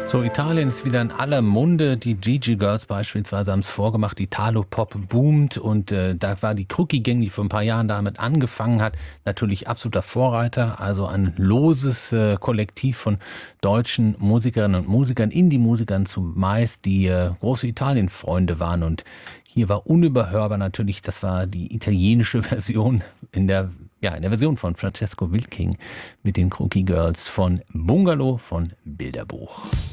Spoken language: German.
So, Italien ist wieder in aller Munde. Die Gigi Girls beispielsweise haben es vorgemacht. Italo-Pop boomt und da war die Crookie Gang, die vor ein paar Jahren damit angefangen hat, natürlich absoluter Vorreiter. Also ein loses Kollektiv von deutschen Musikerinnen und Musikern, Indie-Musikern zumeist, die große Italien-Freunde waren. Und hier war unüberhörbar natürlich, das war die italienische Version in der Version von Francesco Wilking mit den Crookie Girls von Bungalow von Bilderbuch.